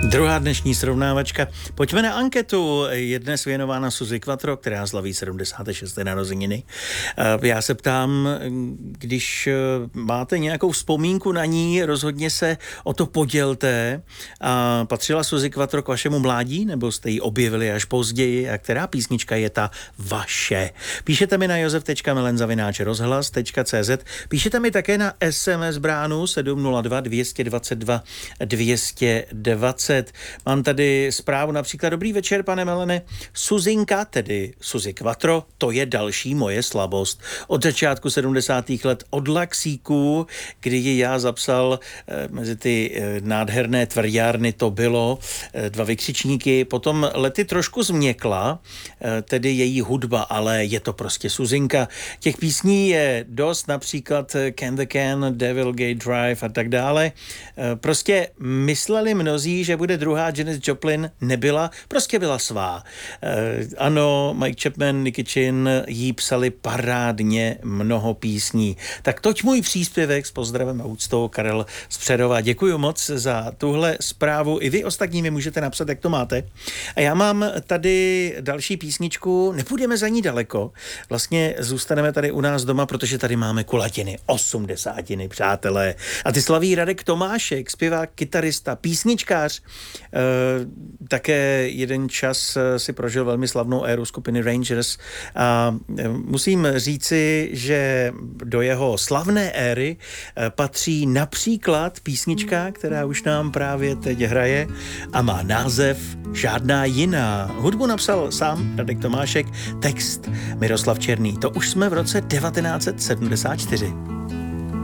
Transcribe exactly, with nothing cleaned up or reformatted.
Druhá dnešní srovnávačka. Pojďme na anketu. Je dnes věnována Suzi Quatro, která slaví sedmdesáté šesté narozeniny. Já se ptám, když máte nějakou vzpomínku na ní, rozhodně se o to podělte. A patřila Suzi Quatro k vašemu mládí, nebo jste ji objevili až později? A která písnička je ta vaše? Píšete mi na josef tečka milen zavináč rozhlas tečka cé zet. Píšete mi také na es em es bránu sedm nula dva dvě dva dva dvě dva nula. Mám tady zprávu například: dobrý večer, pane Melene. Suzinka, tedy Suzi Quatro, to je další moje slabost. Od začátku sedmdesátých let, od Laxíků, kdy ji já zapsal eh, mezi ty eh, nádherné tvrdárny, to bylo eh, dva vykřičníky. Potom lety trošku změkla, eh, tedy její hudba, ale je to prostě Suzinka. Těch písní je dost, například Can the Can, Devil Gate Drive a tak dále. Eh, prostě mysleli mnozí, že bude druhá Janis Joplin, nebyla, prostě byla svá. E, ano, Mike Chapman, Nicky Chin jí psali parádně mnoho písní. Tak toť můj příspěvek s pozdravem a úctou, Karel z Přerova. Děkuji moc za tuhle zprávu. I vy ostatní mi můžete napsat, jak to máte. A já mám tady další písničku, nepůjdeme za ní daleko. Vlastně zůstaneme tady u nás doma, protože tady máme kulatiny, osmdesátiny, přátelé. A ty slaví Radek Tomášek, zpěvák, kytarista, písničkář. E, také jeden čas si prožil velmi slavnou éru skupiny Rangers a musím říci, že do jeho slavné éry patří například písnička, která už nám právě teď hraje a má název Žádná jiná. Hudbu napsal sám Radek Tomášek, text Miroslav Černý. To už jsme v roce devatenáct set sedmdesát čtyři.